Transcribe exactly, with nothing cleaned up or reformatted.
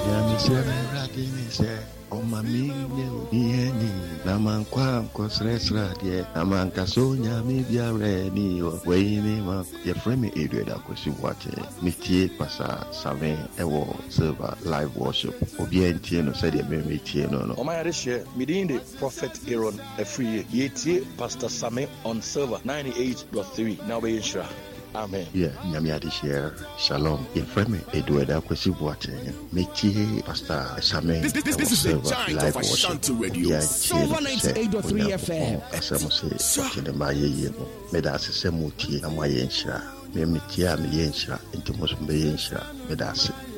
Yamisha Radini on my meaning, Niani, Naman Quam, Cosresra, dear, Naman Casonia, maybe a ready or Wayne, your friend Adrian, I could see what Mitie Passa, Savin, Ewo, Server, live worship, Obientino said a baby Tiano. On my share, meeting the Prophet Aaron, a free Yetie, Pastor Same on server ninety-eight point three. Now be sure. Amen. Yeah, Nyamiadi share. Shalom. Your friend Edward, I could see what Mitie, Pastor Same. This, this, this is a giant of Ashanti Radio. Silver ninety-eight point three F M. As I must say, watching the Maya Yemo. Medasi Semuti, and my Yensha. Memitia, Miensha, into Mosumbe Yensha, Medasi.